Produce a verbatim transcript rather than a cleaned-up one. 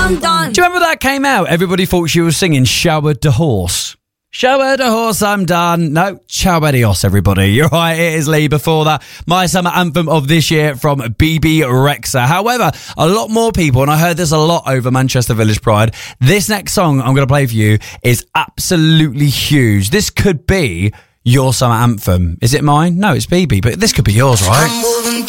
I'm done. Do you remember that came out? Everybody thought she was singing Shower the Horse. Shower the horse, I'm done. No, ciao adios, everybody. You're right, it is Lee. Before that, my summer anthem of this year from Bebe Rexha. However, a lot more people, and I heard this a lot over Manchester Village Pride, this next song I'm going to play for you is absolutely huge. This could be your summer anthem. Is it mine? No, it's Bebe, but this could be yours, right?